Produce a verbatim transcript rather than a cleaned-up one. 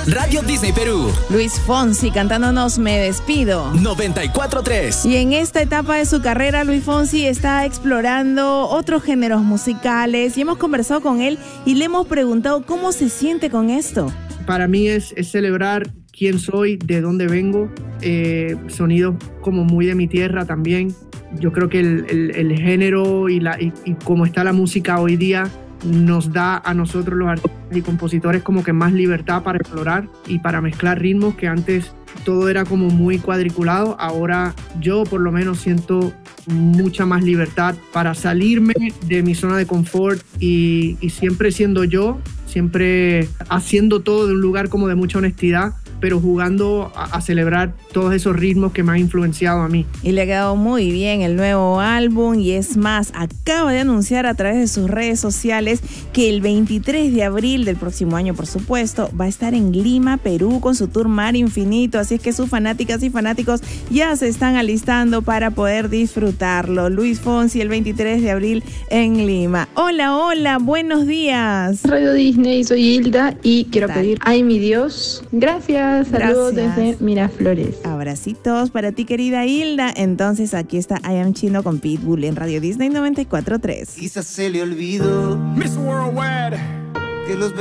Radio Disney Perú. Luis Fonsi cantándonos Me Despido. noventa y cuatro tres. Y en esta etapa de su carrera, Luis Fonsi está explorando otros géneros musicales y hemos conversado con él y le hemos preguntado cómo se siente con esto. Para mí es, es celebrar quién soy, de dónde vengo, eh, sonidos como muy de mi tierra también. Yo creo que el, el, el género y, la, y, y cómo está la música hoy día nos da a nosotros los artistas y compositores como que más libertad para explorar y para mezclar ritmos, que antes todo era como muy cuadriculado. Ahora yo por lo menos siento mucha más libertad para salirme de mi zona de confort y, y siempre siendo yo, siempre haciendo todo de un lugar como de mucha honestidad, pero jugando a, a celebrar todos esos ritmos que me han influenciado a mí. Y le ha quedado muy bien el nuevo álbum y es más, acaba de anunciar a través de sus redes sociales que el veintitrés de abril del próximo año, por supuesto, va a estar en Lima, Perú, con su tour Mar Infinito, así es que sus fanáticas y fanáticos ya se están alistando para poder disfrutarlo. Luis Fonsi el veintitrés de abril en Lima. Hola, hola, buenos días. Radio Disney, soy Hilda y quiero pedir Ay mi Dios. Gracias. Saludos desde Miraflores. Abracitos para ti, querida Hilda. Entonces aquí está I Am Chino con Pitbull en Radio Disney noventa y cuatro tres. Quizás se le olvidó Miss Worldwide que los